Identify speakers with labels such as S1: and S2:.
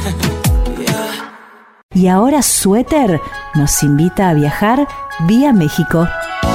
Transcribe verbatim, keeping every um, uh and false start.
S1: Y ahora Suéter nos invita a viajar vía México.